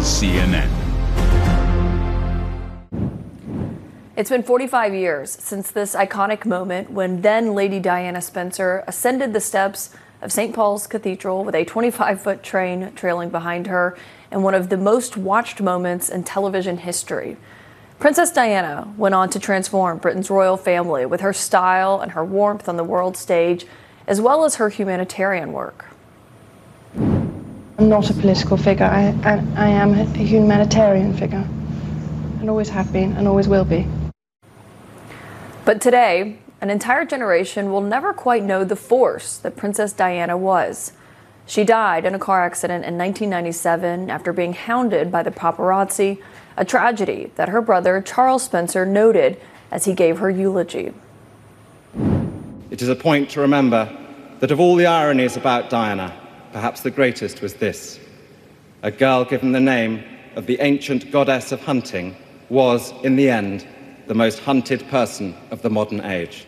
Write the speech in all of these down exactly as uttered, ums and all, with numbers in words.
C N N. It's been forty-five years since this iconic moment when then Lady Diana Spencer ascended the steps of Saint Paul's Cathedral with a twenty-five foot train trailing behind her in one of the most watched moments in television history. Princess Diana went on to transform Britain's royal family with her style and her warmth on the world stage, as well as her humanitarian work. I'm not a political figure. I, I, I am a humanitarian figure, and always have been and always will be. But today, an entire generation will never quite know the force that Princess Diana was. She died in a car accident in nineteen ninety-seven after being hounded by the paparazzi, a tragedy that her brother Charles Spencer noted as he gave her eulogy. It is a point to remember that of all the ironies about Diana, perhaps the greatest was this: a girl given the name of the ancient goddess of hunting was, in the end, the most hunted person of the modern age.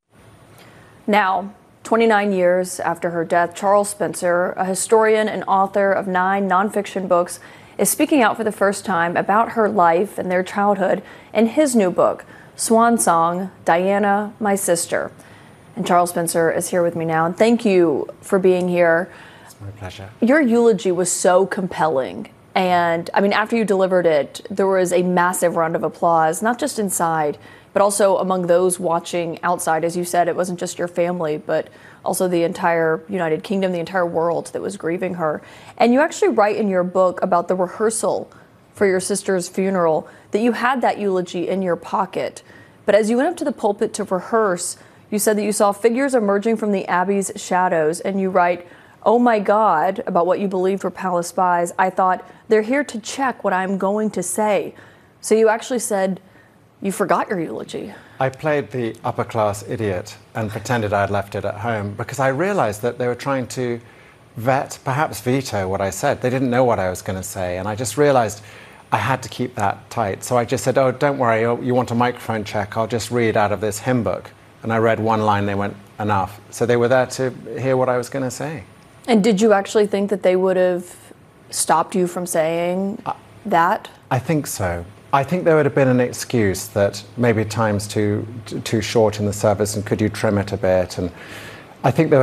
Now, twenty-nine years after her death, Charles Spencer, a historian and author of nine nonfiction books, is speaking out for the first time about her life and their childhood in his new book, Swan Song, Diana, My Sister. And Charles Spencer is here with me now. And thank you for being here. It's my pleasure. Your eulogy was so compelling. And I mean, after you delivered it, there was a massive round of applause, not just inside, but also among those watching outside. As you said, it wasn't just your family, but also the entire United Kingdom, the entire world that was grieving her. And you actually write in your book about the rehearsal for your sister's funeral, that you had that eulogy in your pocket. But as you went up to the pulpit to rehearse, you said that you saw figures emerging from the Abbey's shadows, and you write, "Oh my God," about what you believed were palace spies. I thought, they're here to check what I'm going to say. So you actually said you forgot your eulogy. I played the upper class idiot and pretended I'd left it at home because I realized that they were trying to vet, perhaps veto what I said. They didn't know what I was going to say, and I just realized I had to keep that tight. So I just said, oh, don't worry, you want a microphone check, I'll just read out of this hymn book. And I read one line, they went, enough. So they were there to hear what I was going to say. And did you actually think that they would have stopped you from saying uh, that? I think so. I think there would have been an excuse that maybe time's too too short in the service and could you trim it a bit. And I think there